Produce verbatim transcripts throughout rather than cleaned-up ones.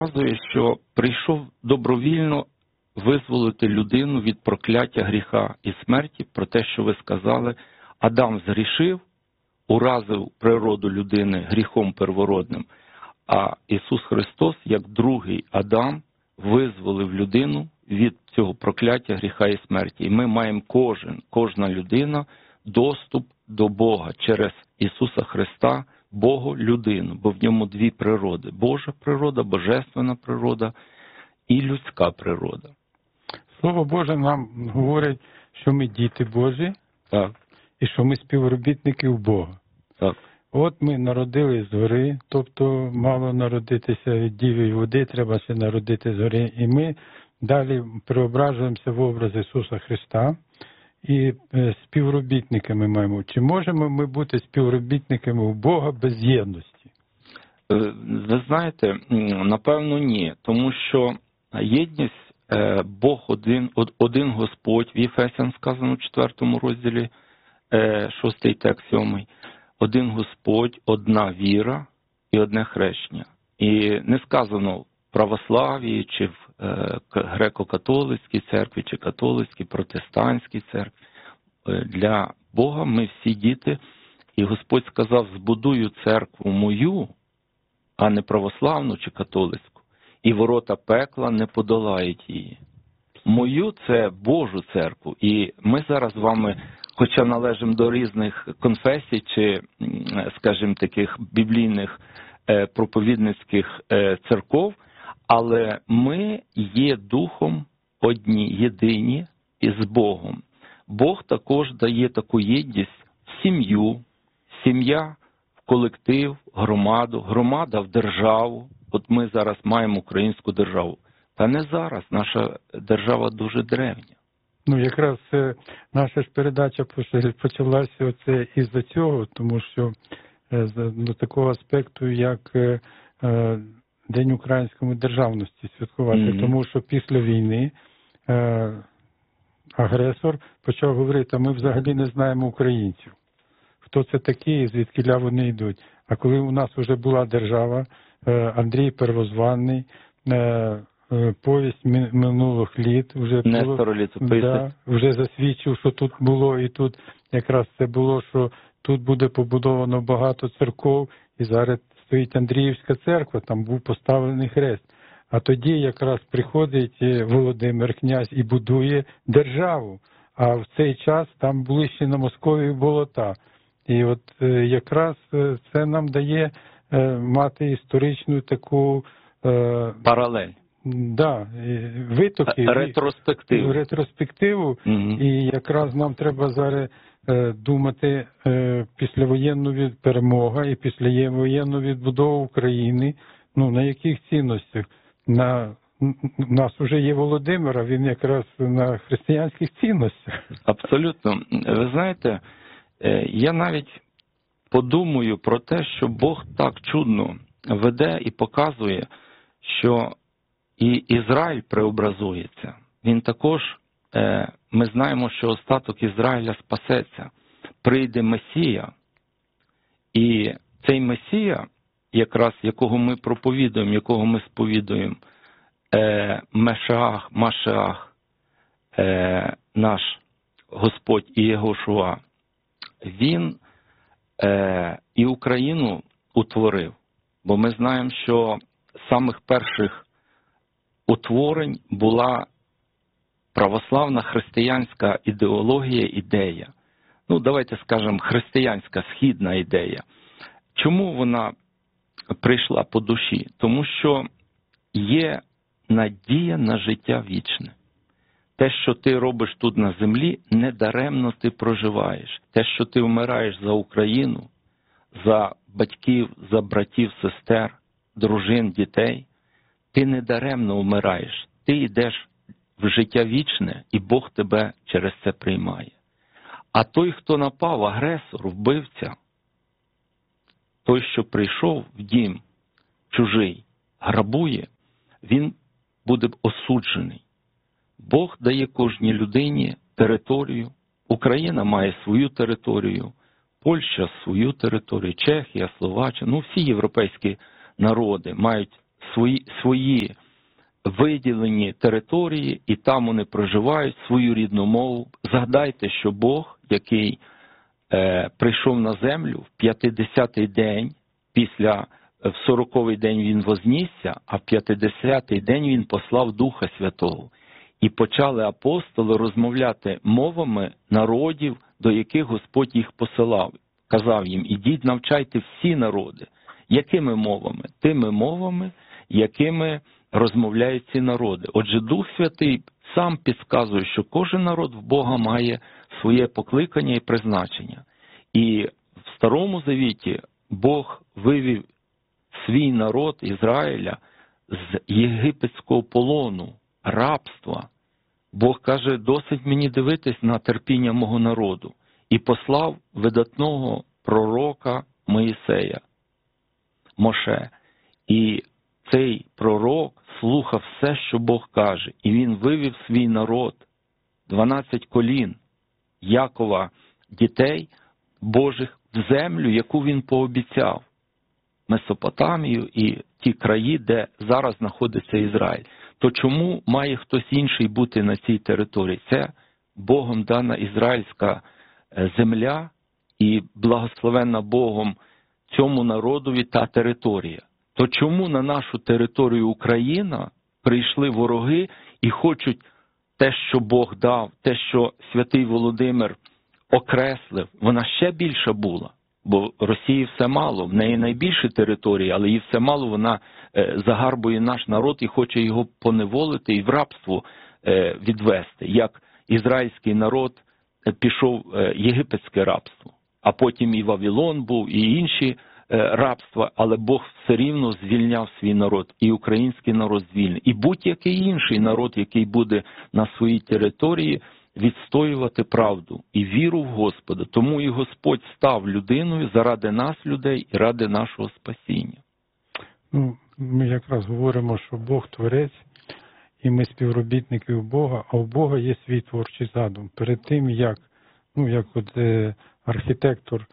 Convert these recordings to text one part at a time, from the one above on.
показує, що прийшов добровільно визволити людину від прокляття гріха і смерті, про те, що ви сказали, Адам згрішив, уразив природу людини гріхом первородним, а Ісус Христос, як другий Адам, визволив людину від цього прокляття гріха і смерті. І ми маємо кожен, кожна людина доступ до Бога через Ісуса Христа, Богу людину, бо в ньому дві природи. Божа природа, божественна природа і людська природа. Слово Боже нам говорить, що ми діти Божі, так, і що ми співробітники у Бога. Так. От ми народились згори, тобто мало народитися від діви і води, треба ще народити згори. І ми далі преображуємося в образ Ісуса Христа і співробітниками маємо. Чи можемо ми бути співробітниками у Бога без єдності? Ви знаєте, напевно, ні. Тому що єдність, Бог один, один Господь, в Єфесян сказано в четвертому розділі, шостий текст, сьомий. Один Господь, одна віра і одне хрещення. І не сказано в православії, чи в греко-католицькій церкві, чи католицькій, протестантській церкві. Для Бога ми всі діти. І Господь сказав, збудую церкву мою, а не православну чи католицьку. І ворота пекла не подолають її. Мою – це Божу церкву. І ми зараз з вами, хоча належимо до різних конфесій чи, скажімо, таких біблійних проповідницьких церков, але ми є духом одні, єдині із Богом. Бог також дає таку єдність в сім'ю, сім'я в колектив, громаду, громада в державу. От ми зараз маємо українську державу. Та не зараз, наша держава дуже древня. Ну, якраз е, наша ж передача почалася оце із-за цього, тому що е, до такого аспекту, як е, е, День української державності святкувати. Mm-hmm. Тому що після війни е, агресор почав говорити, а ми взагалі не знаємо українців. Хто це такі і звідкіля вони йдуть. А коли у нас вже була держава, е, Андрій Первозванний, е, повість минулих літ вже, було, да, вже засвідчив, що тут було, і тут якраз це було, що тут буде побудовано багато церков, і зараз стоїть Андріївська церква, там був поставлений хрест. А тоді якраз приходить Володимир князь і будує державу. А в цей час там були ще на Московії болота. І от якраз це нам дає мати історичну таку паралель. Да, витоки, ретроспективу. ретроспективу угу. І якраз нам треба зараз е, думати е, післявоєнну від перемога і післявоєнну відбудову України, ну, на яких цінностях? На, у нас вже є Володимир, а він якраз на християнських цінностях. Абсолютно. Ви знаєте, я навіть подумаю про те, що Бог так чудно веде і показує, що і Ізраїль преобразується. Він також, ми знаємо, що остаток Ізраїля спасеться. Прийде Месія. І цей Месія, якраз якого ми проповідуємо, якого ми сповідуємо, Мешах, Машеах, наш Господь і Єгошуа, він і Україну утворив. Бо ми знаємо, що з самих перших утворень була православна християнська ідеологія, ідея. Ну, давайте скажемо, християнська східна ідея. Чому вона прийшла по душі? Тому що є надія на життя вічне. Те, що ти робиш тут на землі, недаремно ти проживаєш. Те, що ти вмираєш за Україну, за батьків, за братів, сестер, дружин, дітей, ти недаремно вмираєш. Ти йдеш в життя вічне, і Бог тебе через це приймає. А той, хто напав, агресор, вбивця, той, що прийшов в дім чужий, грабує, він буде осуджений. Бог дає кожній людині територію. Україна має свою територію, Польща свою територію, Чехія, Словаччина, ну всі європейські народи мають свої, свої виділені території, і там вони проживають свою рідну мову. Згадайте, що Бог, який е, прийшов на землю в п'ятдесятий день, після, в сороковий день він вознісся, а в п'ятдесятий день він послав Духа Святого. І почали апостоли розмовляти мовами народів, до яких Господь їх посилав. Казав їм: ідіть, навчайте всі народи. Якими мовами? Тими мовами, якими розмовляють ці народи. Отже, Дух Святий сам підказує, що кожен народ в Бога має своє покликання і призначення. І в Старому Завіті Бог вивів свій народ Ізраїля з єгипетського полону, рабства. Бог каже: досить мені дивитись на терпіння мого народу. І послав видатного пророка Моїсея, Моше. І цей пророк слухав все, що Бог каже. І він вивів свій народ, дванадцять колін Якова, дітей Божих, в землю, яку він пообіцяв. Месопотамію і ті краї, де зараз знаходиться Ізраїль. То чому має хтось інший бути на цій території? Це Богом дана ізраїльська земля і благословенна Богом цьому народові та територія. То чому на нашу територію Україна прийшли вороги і хочуть те, що Бог дав, те, що святий Володимир окреслив, вона ще більша була? Бо Росії все мало, в неї найбільші території, але їй все мало, вона загарбує наш народ і хоче його поневолити і в рабство відвести. Як ізраїльський народ пішов єгипетське рабство, а потім і Вавилон був, і інші рабства, але Бог все рівно звільняв свій народ, і український народ звільнив, і будь-який інший народ, який буде на своїй території, відстоювати правду і віру в Господа. Тому і Господь став людиною заради нас, людей, і ради нашого спасіння. Ну, ми якраз говоримо, що Бог творець, і ми співробітники у Бога, а у Бога є свій творчий задум. Перед тим, як, ну, як от, е, архітектор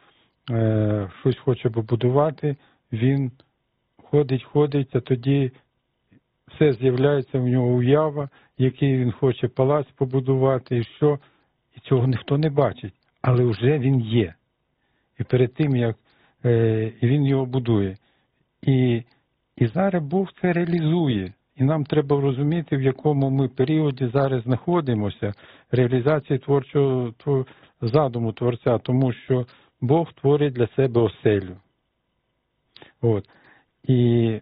е, щось хоче побудувати, він ходить, ходить, а тоді все з'являється в нього уява, який він хоче палац побудувати, і що, і цього ніхто не бачить, але вже він є. І перед тим, як е, він його будує. І, і зараз Бог це реалізує. І нам треба розуміти, в якому ми періоді зараз знаходимося, реалізації творчого твор, задуму Творця, тому що Бог творить для себе оселю. От. І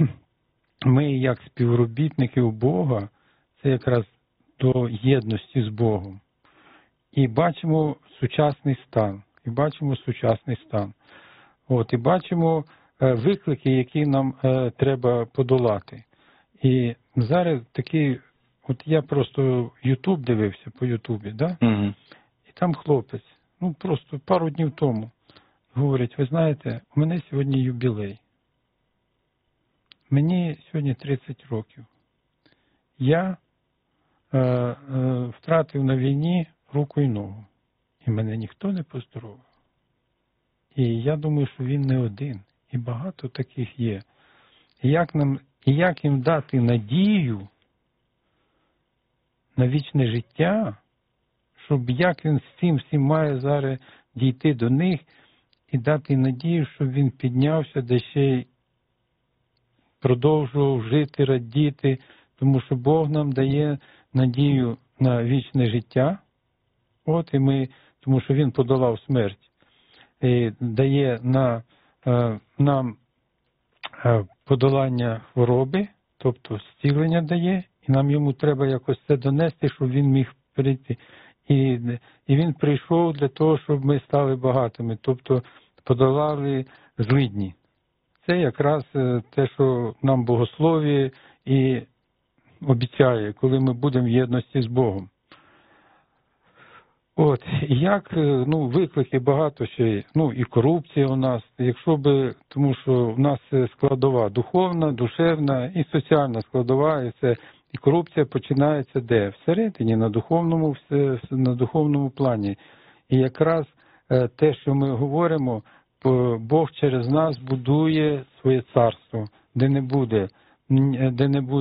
ми, як співробітники у Бога, це якраз до єдності з Богом. І бачимо сучасний стан. І бачимо сучасний стан. От, і бачимо е, виклики, які нам е, треба подолати. І зараз такий, от я просто Ютуб дивився по Ютубі, да? Угу. І там хлопець, ну просто пару днів тому, говорить: ви знаєте, у мене сьогодні юбілей. Мені сьогодні тридцять років. Я е, е, втратив на війні руку і ногу. І мене ніхто не поздоровив. І я думаю, що він не один. І багато таких є. І як нам, і як їм дати надію на вічне життя, щоб як він з цим всім має зараз дійти до них і дати надію, щоб він піднявся, де ще й продовжував жити, радіти, тому що Бог нам дає надію на вічне життя. От і ми, тому що він подолав смерть, і дає на, е, нам е, подолання хвороби, тобто зцілення дає, і нам йому треба якось це донести, щоб він міг прийти. І, і він прийшов для того, щоб ми стали багатими, тобто подолали злидні. Це якраз те, що нам богослов'я і обіцяє, коли ми будемо в єдності з Богом. От, як, ну, виклики багато ще, ну, і корупція у нас, якщо би, тому що в нас складова духовна, душевна і соціальна складова, і це, і корупція починається де? Всередині, на духовному, на духовному плані. І якраз те, що ми говоримо, Бог через нас будує своє царство, де не буде де не буде